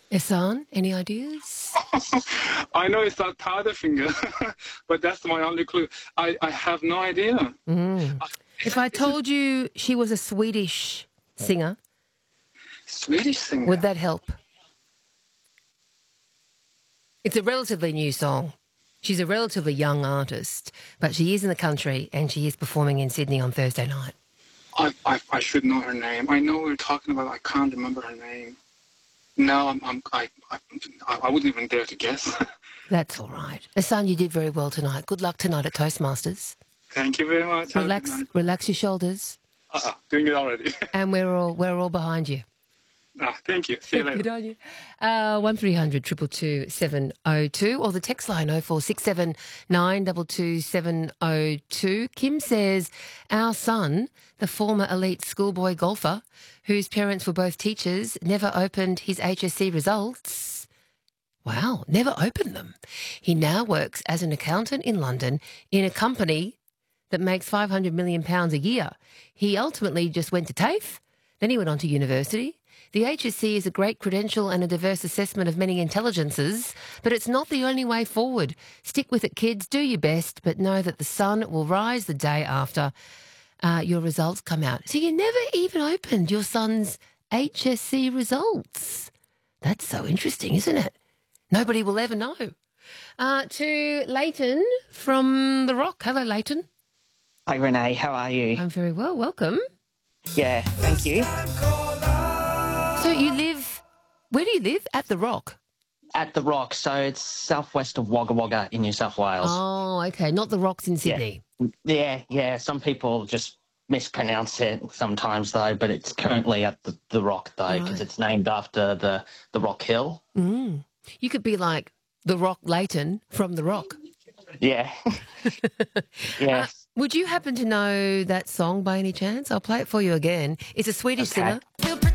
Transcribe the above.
Ehsan, any ideas? I know it's not Powderfinger, but that's my only clue. I have no idea. If I told you she was a Swedish singer, Swedish singer. would that help? It's a relatively new song. She's a relatively young artist, but she is in the country and she is performing in Sydney on Thursday night. I should know her name. I know what you're talking about. I can't remember her name. No, I wouldn't even dare to guess. That's all right. Ehsan, you did very well tonight. Good luck tonight at Toastmasters. Thank you very much. Relax your shoulders. Doing it already. And we're all behind you. Thank you. See you later. Good on you. 1300 222 702 or the text line 0467 922 702. Kim says, our son, the former elite schoolboy golfer, whose parents were both teachers, never opened his HSC results. Wow, never opened them. He now works as an accountant in London in a company that makes £500 million a year. He ultimately just went to TAFE, then he went on to university. The HSC is a great credential and a diverse assessment of many intelligences, but it's not the only way forward. Stick with it, kids. Do your best, but know that the sun will rise the day after your results come out. So you never even opened your son's HSC results. That's so interesting, isn't it? Nobody will ever know. To Leighton from The Rock. Hello, Leighton. Hi, Renee. How are you? I'm very well. Welcome. Yeah, thank you. So you live, where do you live? At The Rock? At The Rock, so it's southwest of Wagga Wagga in New South Wales. Oh, okay. Not The Rocks in Sydney. Yeah. Some people just mispronounce it sometimes, though, but it's currently at the Rock, though, because it's named after the Rock Hill. Mm. You could be like The Rock Leighton from The Rock. Yeah. Yes. Would you happen to know that song by any chance? I'll play it for you again. It's a Swedish singer.